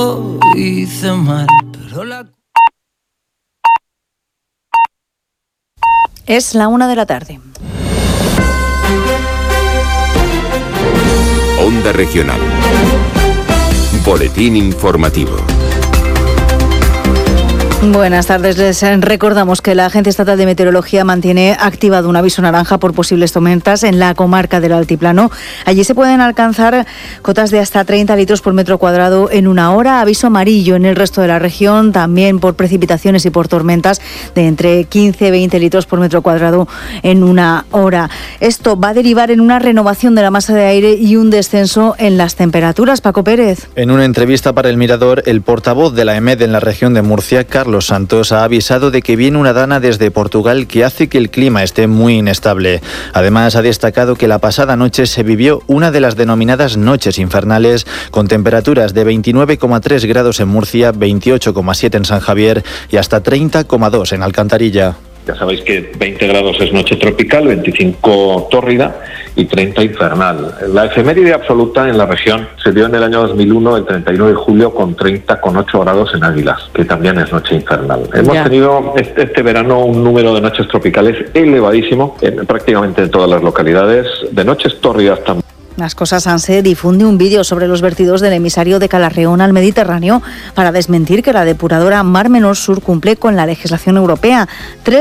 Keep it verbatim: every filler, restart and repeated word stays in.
hice mal, pero la... Es la una de la tarde. Onda Regional. Boletín informativo. Buenas tardes. Les recordamos que la Agencia Estatal de Meteorología mantiene activado un aviso naranja por posibles tormentas en la comarca del Altiplano. Allí se pueden alcanzar cotas de hasta treinta litros por metro cuadrado en una hora. Aviso amarillo en el resto de la región, también por precipitaciones y por tormentas de entre quince y veinte litros por metro cuadrado en una hora. Esto va a derivar en una renovación de la masa de aire y un descenso en las temperaturas. Paco Pérez. En una entrevista para El Mirador, el portavoz de la E M E D en la región de Murcia, Carlos Los Santos, ha avisado de que viene una dana desde Portugal que hace que el clima esté muy inestable. Además, ha destacado que la pasada noche se vivió una de las denominadas noches infernales, con temperaturas de veintinueve coma tres grados en Murcia, veintiocho coma siete en San Javier y hasta treinta coma dos en Alcantarilla. Ya sabéis que veinte grados es noche tropical, veinticinco tórrida y treinta infernal. La efeméride absoluta en la región se dio en el año dos mil uno, el treinta y nueve de julio, con treinta coma ocho grados en Águilas, que también es noche infernal. Hemos ya. tenido este, este verano un número de noches tropicales elevadísimo en prácticamente todas las localidades, de noches tórridas también. Las cosas ANSE difunde un vídeo sobre los vertidos del emisario de Calarreón al Mediterráneo para desmentir que la depuradora Mar Menor Sur cumple con la legislación europea. Tres